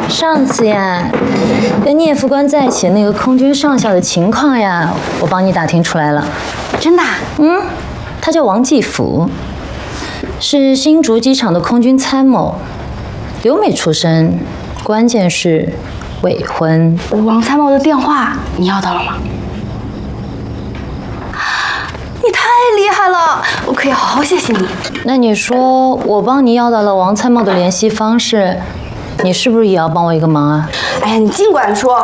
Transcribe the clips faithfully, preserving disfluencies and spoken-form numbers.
上次呀，跟聂副官在一起那个空军上校的情况呀，我帮你打听出来了。 真的？ 嗯，他叫王继福，是新竹机场的空军参谋，留美出身，关键是未婚。 王参谋的电话你要到了吗？你太厉害了，我可以好好谢谢你。 那你说我帮你要到了王参谋的联系方式，你是不是也要帮我一个忙啊？ 哎呀，你尽管说。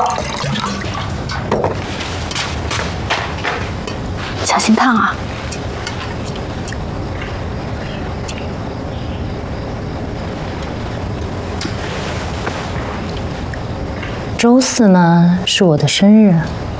小心烫啊！ 周四呢是我的生日，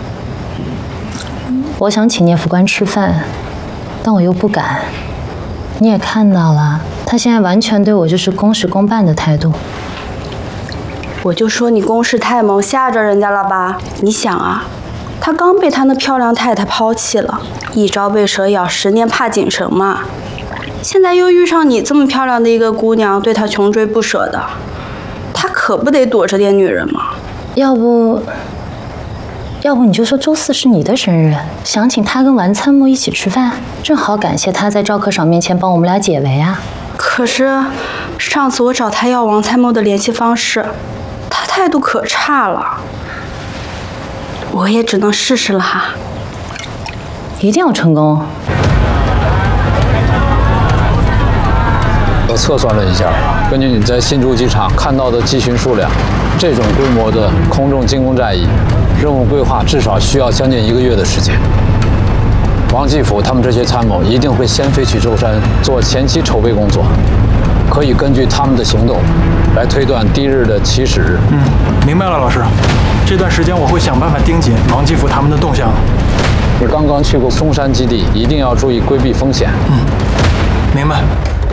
我想请聂副官吃饭，但我又不敢。你也看到了，他现在完全对我就是公事公办的态度。 我就说你攻势太猛，吓着人家了吧？你想啊，他刚被他那漂亮太太抛弃了，一朝被蛇咬，十年怕井绳嘛。现在又遇上你这么漂亮的一个姑娘，对他穷追不舍的，他可不得躲着点女人吗？ 要不，要不你就说周四是你的生日，想请他跟王参谋一起吃饭，正好感谢他在赵科长面前帮我们俩解围啊。 可是上次我找他要王参谋的联系方式，他态度可差了，我也只能试试了哈。 一定要成功。 我测算了一下，根据你在新竹机场看到的机群数量，这种规模的空中进攻战役，任务规划至少需要将近一个月的时间。王继福他们这些参谋一定会先飞去舟山做前期筹备工作，可以根据他们的行动来推断第一日的起始日。 嗯，明白了，老师。这段时间我会想办法盯紧王继福他们的动向。 你刚刚去过松山基地，一定要注意规避风险。 嗯，明白。